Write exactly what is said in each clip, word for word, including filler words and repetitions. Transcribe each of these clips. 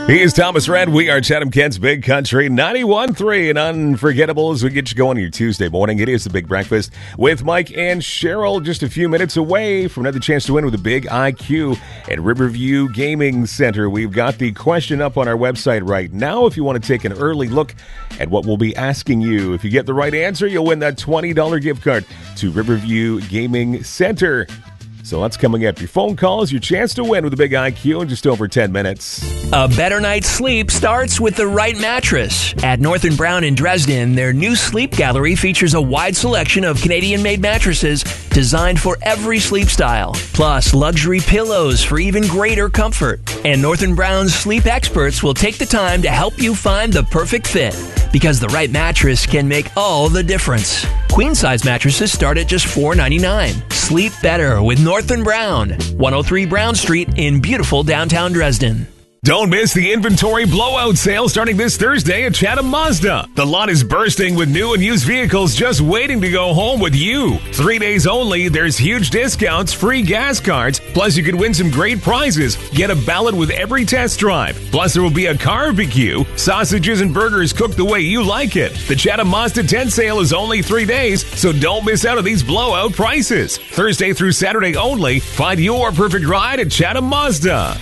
He is Thomas Red. We are Chatham Kent's Big Country ninety-one point three and unforgettable as we get you going your Tuesday morning. It is the Big Breakfast with Mike and Cheryl. Just a few minutes away from another chance to win with a big I Q at Riverview Gaming Center. We've got the question up on our website right now if you want to take an early look at what we'll be asking you. If you get the right answer, you'll win that twenty dollars gift card to Riverview Gaming Center. So that's coming up. Your phone calls, your chance to win with a big I Q in just over ten minutes. A better night's sleep starts with the right mattress. At North and Brown in Dresden, their new sleep gallery features a wide selection of Canadian-made mattresses designed for every sleep style, plus luxury pillows for even greater comfort. And North and Brown's sleep experts will take the time to help you find the perfect fit, because the right mattress can make all the difference. Queen-size mattresses start at just four dollars and ninety-nine cents. Sleep better with North and Brown, one oh three Brown Street in beautiful downtown Dresden. Don't miss the inventory blowout sale starting this Thursday at Chatham Mazda. The lot is bursting with new and used vehicles just waiting to go home with you. Three days only, there's huge discounts, free gas cards, plus you could win some great prizes. Get a ballot with every test drive. Plus there will be a barbecue, sausages and burgers cooked the way you like it. The Chatham Mazda tent sale is only three days, so don't miss out on these blowout prices. Thursday through Saturday only, find your perfect ride at Chatham Mazda.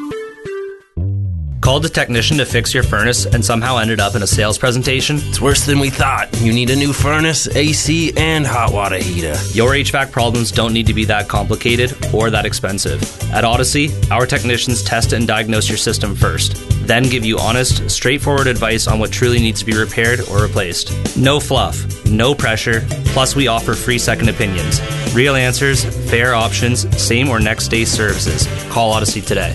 Called a technician to fix your furnace and somehow ended up in a sales presentation? It's worse than we thought. You need a new furnace, A C, and hot water heater. Your H V A C problems don't need to be that complicated or that expensive. At Odyssey, our technicians test and diagnose your system first, then give you honest, straightforward advice on what truly needs to be repaired or replaced. No fluff, no pressure, plus we offer free second opinions. Real answers, fair options, same or next day services. Call Odyssey today.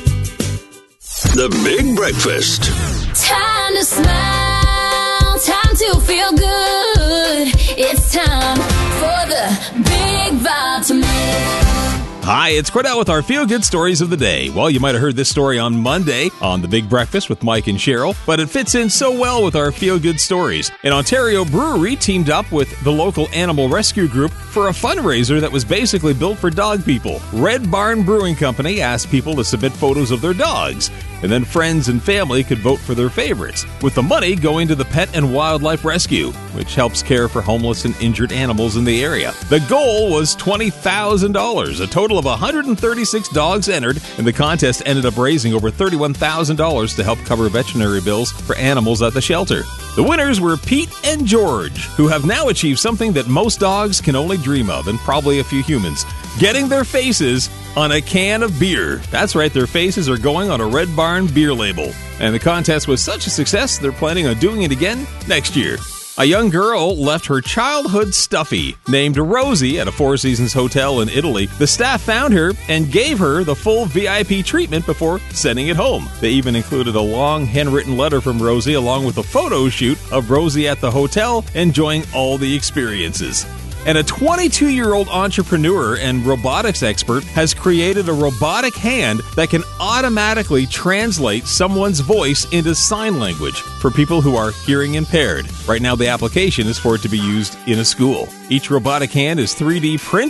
The Big Breakfast. Time to smile, time to feel good. It's time for the Big Vitamin. Hi, it's Cordell with our Feel Good Stories of the Day. Well, you might have heard this story on Monday on The Big Breakfast with Mike and Cheryl, but it fits in so well with our Feel Good Stories. An Ontario brewery teamed up with the local animal rescue group for a fundraiser that was basically built for dog people. Red Barn Brewing Company asked people to submit photos of their dogs, and then friends and family could vote for their favorites, with the money going to the Pet and Wildlife Rescue, which helps care for homeless and injured animals in the area. The goal was twenty thousand dollars. A total of one hundred thirty-six dogs entered, and the contest ended up raising over thirty-one thousand dollars to help cover veterinary bills for animals at the shelter. The winners were Pete and George, who have now achieved something that most dogs can only dream of, and probably a few humans: getting their faces on a can of beer. That's right, their faces are going on a Red Barn beer label. And the contest was such a success, they're planning on doing it again next year. A young girl left her childhood stuffy, named Rosie, at a Four Seasons hotel in Italy. The staff found her and gave her the full V I P treatment before sending it home. They even included a long handwritten letter from Rosie along with a photo shoot of Rosie at the hotel enjoying all the experiences. And a twenty-two-year-old entrepreneur and robotics expert has created a robotic hand that can automatically translate someone's voice into sign language for people who are hearing impaired. Right now, the application is for it to be used in a school. Each robotic hand is three D printed